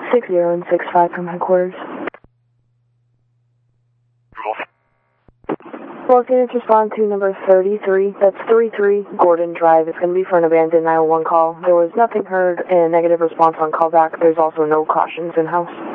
60 and 65 from headquarters. Los units respond to number 33, that's 33 Gordon Drive. It's going to be for an abandoned 911 call. There was nothing heard and negative response on callback. There's also no cautions in-house.